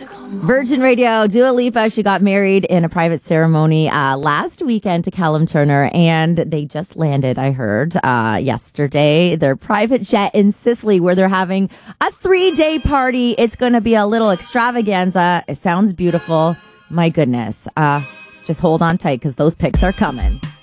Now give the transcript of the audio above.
Virgin Radio, Dua Lipa, she got married in a private ceremony last weekend to Callum Turner, and they just landed, I heard, yesterday, their private jet in Sicily, where they're having a 3-day party. It's going to be a little extravaganza. It sounds beautiful. My goodness. Just hold on tight because those pics are coming.